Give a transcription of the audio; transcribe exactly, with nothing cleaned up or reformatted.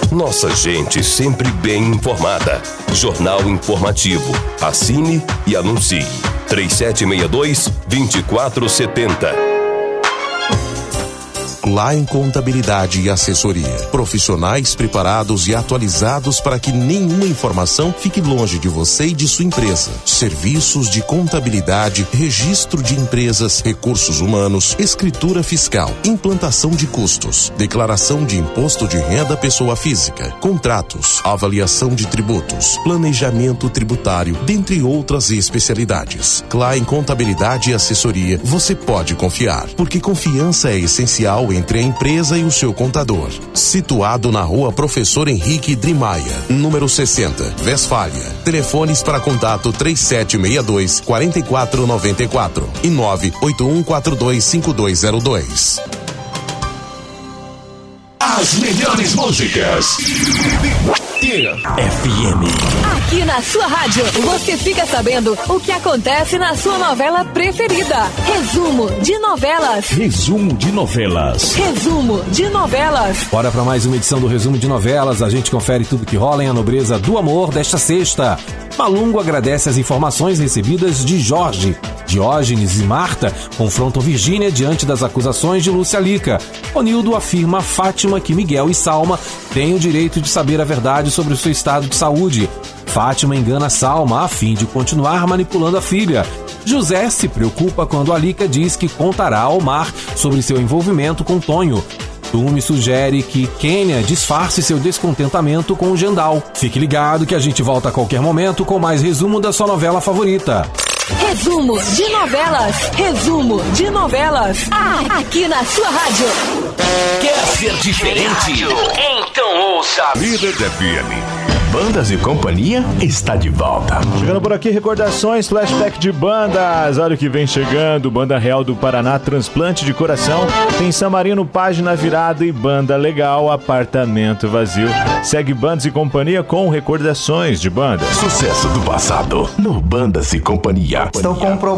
Nossa gente sempre bem informada. Jornal Informativo. Assine e anuncie. três sete seis dois, dois quatro sete zero. Klein Contabilidade e Assessoria. Profissionais preparados e atualizados para que nenhuma informação fique longe de você e de sua empresa. Serviços de contabilidade, registro de empresas, recursos humanos, escritura fiscal, implantação de custos, declaração de imposto de renda pessoa física, contratos, avaliação de tributos, planejamento tributário, dentre outras especialidades. Klein Contabilidade e Assessoria, você pode confiar, porque confiança é essencial entre a empresa e o seu contador. Situado na Rua Professor Henrique Drimaia, número sessenta, Westfália. Telefones para contato três sete seis dois, quatro quatro nove quatro e nove oito um quatro dois cinco dois zero dois. As melhores músicas. F M. Aqui na sua rádio, você fica sabendo o que acontece na sua novela preferida. Resumo de novelas. Resumo de novelas. Resumo de novelas. Bora para mais uma edição do Resumo de Novelas. A gente confere tudo que rola em A Nobreza do Amor desta sexta. Malungo agradece as informações recebidas de Jorge. Diógenes e Marta confrontam Virgínia diante das acusações de Lúcia Lica. Onildo afirma a Fátima que Miguel e Salma têm o direito de saber a verdade sobre o seu estado de saúde. Fátima engana Salma a fim de continuar manipulando a filha. José se preocupa quando a Lica diz que contará ao Mar sobre seu envolvimento com Tonho. Tume sugere que Kênia disfarce seu descontentamento com o Gendal. Fique ligado que a gente volta a qualquer momento com mais resumo da sua novela favorita. Resumo de novelas. Resumo de novelas. Ah, aqui na sua rádio. Quer ser diferente? Então ouça Líder F M. Bandas e Companhia está de volta. Chegando por aqui, recordações, flashback de bandas. Olha o que vem chegando. Banda Real do Paraná, Transplante de Coração. Tem San Marino, Página Virada e Banda Legal, Apartamento Vazio. Segue Bandas e Companhia com recordações de bandas. Sucesso do passado no Bandas e Companhia. Estou com um problema.